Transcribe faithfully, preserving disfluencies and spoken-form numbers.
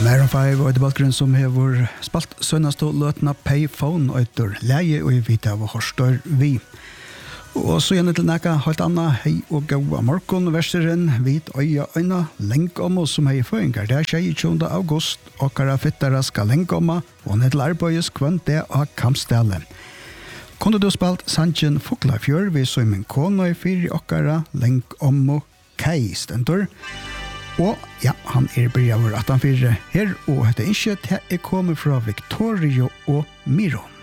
Maroon five og Balkgrunn som hever spalt sønnast og løtna Payphone og etter leie og vita av hårstør vi. Og så gjerne til nekka helt anna, hei og gaua morgon verseren vid øya øyna lenk om oss som hei føringar. Det er tjuende august, okkara fittara skal lenk om og ned til arbeids kvønt det av kampstelle. Kunne du spalt Sanchen Fuglafjør vi så i min kone i fyri okkara lenk om og keistendur. Og ja, han er bryr av attenfire her, og dette innskjøtt her er kommet fra Victorio og Miro.